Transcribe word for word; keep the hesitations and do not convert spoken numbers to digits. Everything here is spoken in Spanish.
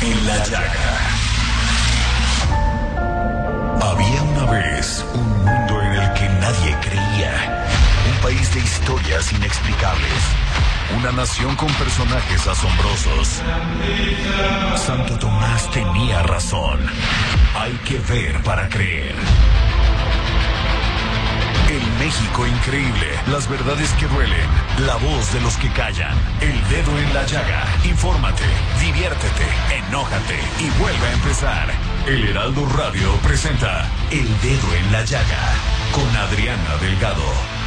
en la llaga. Había una vez un mundo en el que nadie creía. Un país de historias inexplicables. Una nación con personajes asombrosos. Santo Tomás tenía razón. Hay que ver para creer. El México increíble, las verdades que duelen, la voz de los que callan, el dedo en la llaga. Infórmate, diviértete, enójate y vuelve a empezar. El Heraldo Radio presenta El Dedo en la Llaga con Adriana Delgado.